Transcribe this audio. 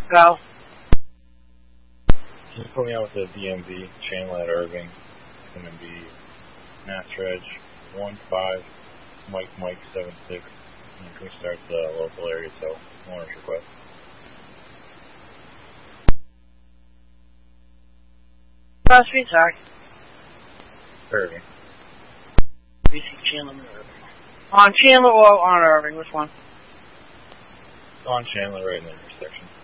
Go. Can you put me out with the DMV, Chandler at Irving? It's going to be Mass Reg 15, Mike 76. And can we start the local area, so owner's request? Cross Street, sorry. Irving. BC Chandler or Irving? On Chandler or on Irving, which one? On Chandler, right in the intersection.